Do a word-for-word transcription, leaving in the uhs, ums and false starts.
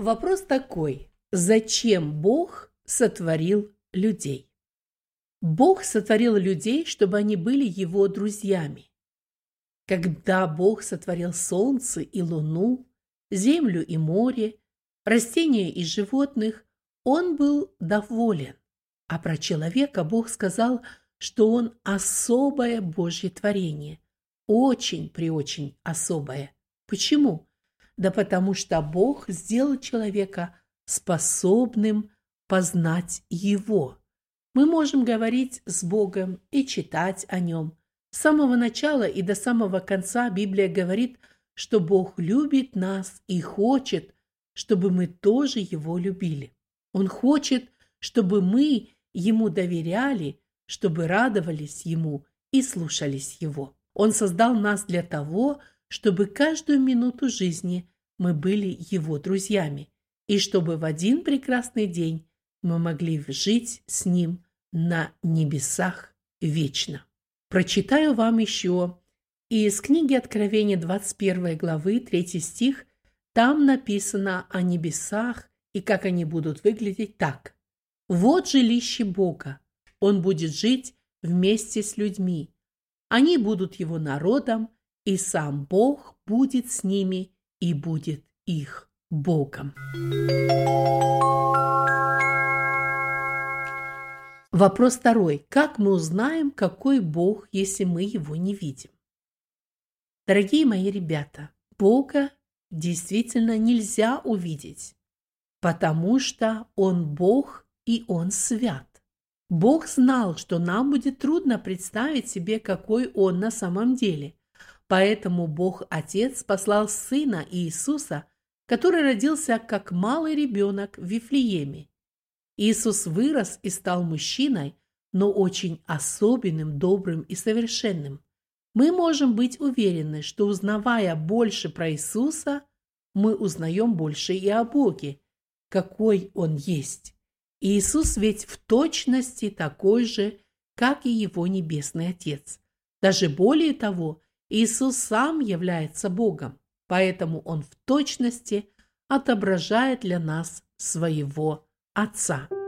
Вопрос такой: зачем Бог сотворил людей? Бог сотворил людей, чтобы они были Его друзьями. Когда Бог сотворил солнце и луну, землю и море, растения и животных, Он был доволен. А про человека Бог сказал, что он особое Божье творение, очень-преочень особое. Почему? Да потому что Бог сделал человека способным познать Его. Мы можем говорить с Богом и читать о Нем. С самого начала и до самого конца Библия говорит, что Бог любит нас и хочет, чтобы мы тоже Его любили. Он хочет, чтобы мы Ему доверяли, чтобы радовались Ему и слушались Его. Он создал нас для того, чтобы каждую минуту жизни мы были Его друзьями, и чтобы в один прекрасный день мы могли жить с Ним на небесах вечно. Прочитаю вам еще из книги Откровения двадцать первой главы, третий стих. Там написано о небесах и как они будут выглядеть так. «Вот жилище Бога, Он будет жить вместе с людьми. Они будут Его народом, и сам Бог будет с ними и будет их Богом». Вопрос второй. Как мы узнаем, какой Бог, если мы Его не видим? Дорогие мои ребята, Бога действительно нельзя увидеть, потому что Он Бог и Он свят. Бог знал, что нам будет трудно представить себе, какой Он на самом деле. Поэтому Бог Отец послал Сына Иисуса, который родился как малый ребенок в Вифлееме. Иисус вырос и стал мужчиной, но очень особенным, добрым и совершенным. Мы можем быть уверены, что, узнавая больше про Иисуса, мы узнаем больше и о Боге, какой Он есть. Иисус ведь в точности такой же, как и Его Небесный Отец. Даже более того, Иисус сам является Богом, поэтому Он в точности отображает для нас своего Отца.